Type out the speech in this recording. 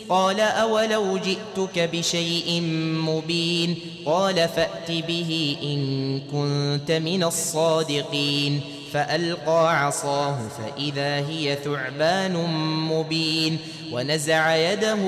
قال أولو جئتك بشيء مبين قال فأت به إن كنت من الصادقين فألقى عصاه فإذا هي ثعبان مبين ونزع يده